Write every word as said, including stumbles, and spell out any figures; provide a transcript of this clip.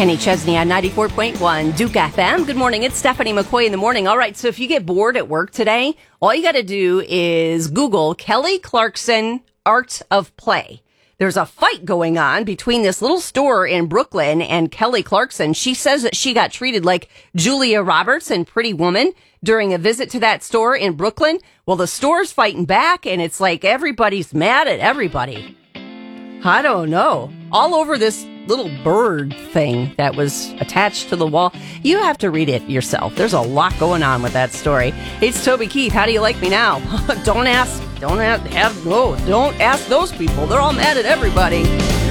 Kenny Chesney on ninety-four point one Duke F M. Good morning. It's Stephanie McCoy in the morning. All right. So if you get bored at work today, all you got to do is Google Kelly Clarkson Art of Play. There's a fight going on between this little store in Brooklyn and Kelly Clarkson. She says that she got treated like Julia Roberts in Pretty Woman during a visit to that store in Brooklyn. Well, the store's fighting back, and it's like everybody's mad at everybody. I don't know. All over this little bird thing that was attached to the wall. You have to read it yourself. There's a lot going on with that story. It's Toby Keith. How do you like me now? Don't ask. Don't ask. Have, no, don't ask those people. They're all mad at everybody.